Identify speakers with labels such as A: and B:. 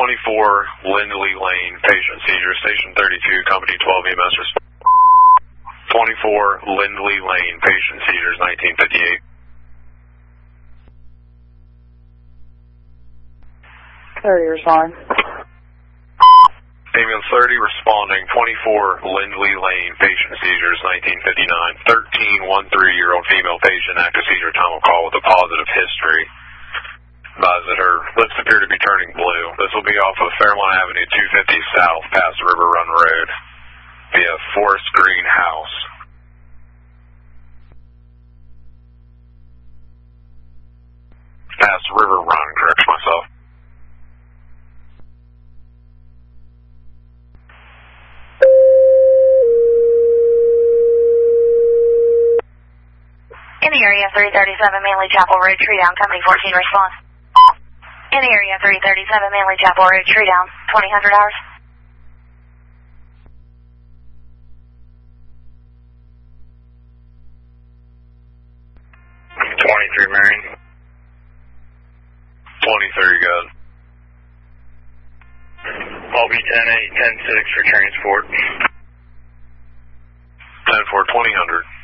A: 24 Lindley Lane, patient seizure, station 32, company 12 EMS response. 24 Lindley Lane, patient seizures, 1958.
B: 30 respond.
A: Ambulance 30 responding, 24 Lindley Lane, patient seizures, 1959. 13-year-old female patient, active seizure time of call with a positive history. Advise that her lips appear to be turning blue. This will be off of Fairmont Avenue 250 South, past River Run Road, via Forest Green House. Past River Run, correct myself.
C: In the area 337 Manley Chapel Road, tree down, company 14 response. In the area 337 Manley Chapel Road, tree down, 2000 hours.
A: 23 Marion. 23, good.
D: I'll be 10-8, 10-6 for transport.
A: 10-4, 2000.